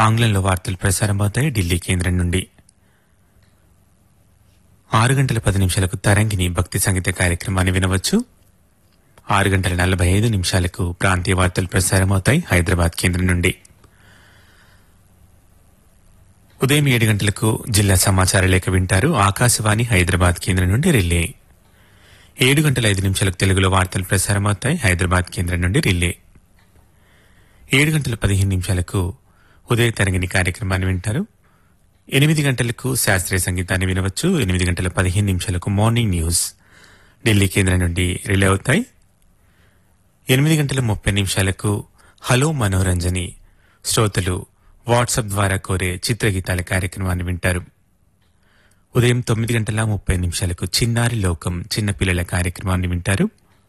ఆంగ్లంలో వార్తలు ప్రసారమవుతాయి ఢిల్లీ కేంద్రం నుండి. 6:10 తరంగిణి భక్తి సంగీత కార్యక్రమాన్ని వినవచ్చు. 6:45 ప్రాంతీయ వార్తలు ప్రసారమవుతాయి హైదరాబాద్ కేంద్రం నుండి. ఉదయం 7 గంటలకు జిల్లా సమాచార లేఖ వింటారు ఆకాశవాణి హైదరాబాద్ కేంద్రం నుండి రిలే. 7:05 తెలుగులో వార్తలు ప్రసారమవుతాయి హైదరాబాద్ కేంద్రం నుండి రిలే. 7:15 ఉదయ తరంగిణి కార్యక్రమాన్ని వింటారు. 8 గంటలకు శాస్త్రీయ సంగీతాన్ని వినవచ్చు. 8:15 మార్నింగ్ న్యూస్ ఢిల్లీ కేంద్రం నుండి రిలే అవుతాయి. 8:30 హలో మనోరంజని శ్రోతలు వాట్సాప్ ద్వారా కోరే చిత్రగీతాల కార్యక్రమాన్ని వింటారు. ఉదయం 9:30 చిన్నారి లోకం చిన్నపిల్లల కార్యక్రమాన్ని వింటారు.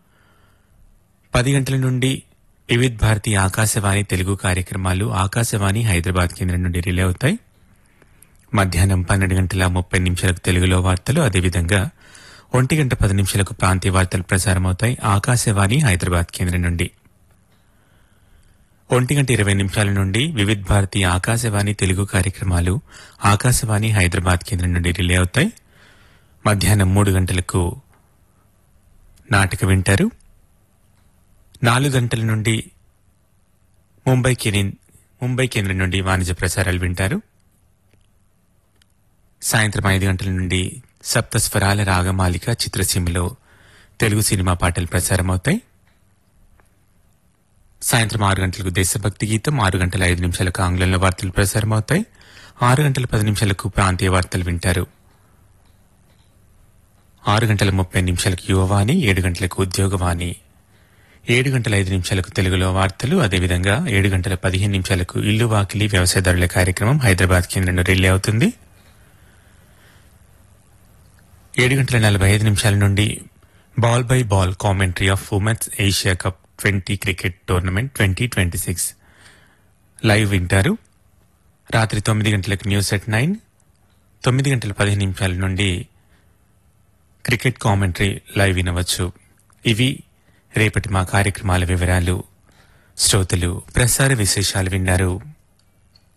10 గంటల నుండి వివిధ్ భారతి ఆకాశవాణి తెలుగు కార్యక్రమాలు ఆకాశవాణి హైదరాబాద్ కేంద్రం నుండి రిలే అవుతాయి. మధ్యాహ్నం 12:30 తెలుగులో వార్తలు, అదేవిధంగా 1:10 ప్రాంతీయ వార్తలు ప్రసారమవుతాయి ఆకాశవాణి హైదరాబాద్ కేంద్రం నుండి. 1:20 నుండి వివిధ్ భారతి ఆకాశవాణి తెలుగు కార్యక్రమాలు ఆకాశవాణి హైదరాబాద్ కేంద్రం నుండి రిలే అవుతాయి. మధ్యాహ్నం 3 గంటలకు నాటక వింటారు. 4 గంటల నుండి ముంబై కేంద్రం నుండి వాణిజ్య ప్రసారాలు వింటారు. సాయంత్రం 5 గంటల నుండి సప్తస్వరాల రాగమాలిక చిత్రసీమలో తెలుగు సినిమా పాటలు ప్రసారమవుతాయి. సాయంత్రం 6 గంటలకు దేశభక్తి గీతం, 6:05 ఆంగ్లంలో వార్తలు ప్రసారమవుతాయి. 6:10 ప్రాంతీయ వార్తలు వింటారు. 6:30 యువవాణి, 7 గంటలకు ఉద్యోగవాణి, 7:05 తెలుగులో వార్తలు, అదేవిధంగా 7:15 ఇల్లు వాకిలి వ్యవసాయదారుల కార్యక్రమం హైదరాబాద్ కేంద్రంలో రిలే అవుతుంది. 7:45 నుండి ball by ball commentary of women's Asia cup 20 cricket tournament 2026 live వింటారు. రాత్రి 9 గంటలకు న్యూస్ ఎట్ 9, 9:15 నుండి క్రికెట్ కామెంటరీ లైవ్ వినవచ్చు. ఇవి రేపటి మా కార్యక్రమాల వివరాలు. శ్రోతలు ప్రసార విశేషాలు విన్నారు.